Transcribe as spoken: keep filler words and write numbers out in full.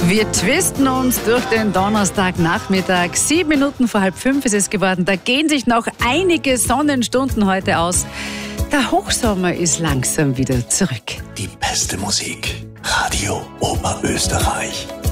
Wir twisten uns durch den Donnerstagnachmittag. Sieben Minuten vor halb fünf ist es geworden. Da gehen sich noch einige Sonnenstunden heute aus. Der Hochsommer ist langsam wieder zurück. Die beste Musik. Radio Oberösterreich.